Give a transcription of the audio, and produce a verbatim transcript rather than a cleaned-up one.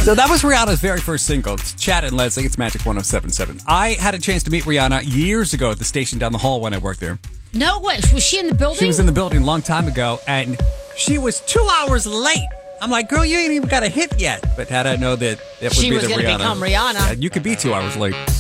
So that was Rihanna's very first single. It's Chad and Leslie. It's Magic one oh seven point seven. I had a chance to meet Rihanna years ago at the station down the hall when I worked there. No way. Was she in the building? She was in the building a long time ago, and she was two hours late. I'm like, girl, you ain't even got a hit yet. But had I know that it would She be was the gonna Rihanna. become Rihanna. Yeah, you could be two hours late.